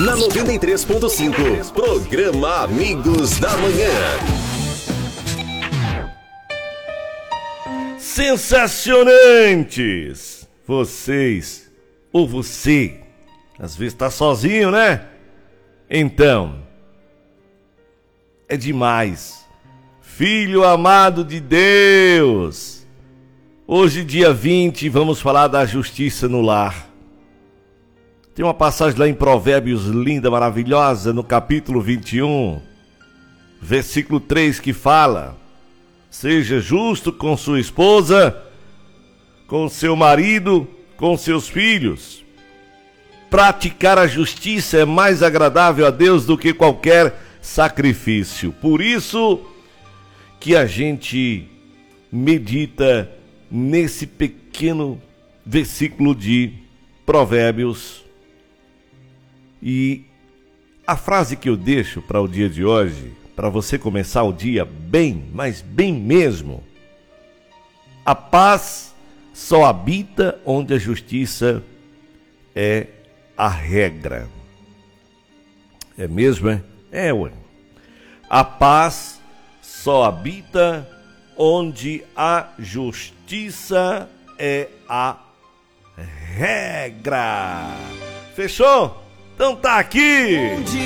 Na 93.5, programa Amigos da Manhã. Sensacionantes! Vocês, ou você, às vezes tá sozinho, né? Então, é demais. Filho amado de Deus, hoje dia 20 vamos falar da justiça no lar. Tem uma passagem lá em Provérbios linda, maravilhosa, no capítulo 21, versículo 3, que fala: seja justo com sua esposa, com seu marido, com seus filhos. Praticar a justiça é mais agradável a Deus do que qualquer sacrifício. Por isso que a gente medita nesse pequeno versículo de Provérbios. E a frase que eu deixo para o dia de hoje, para você começar o dia bem, mas bem mesmo: a paz só habita onde a justiça é a regra. É mesmo, é? É, ué. A paz só habita onde a justiça é a regra. Fechou? Então tá aqui.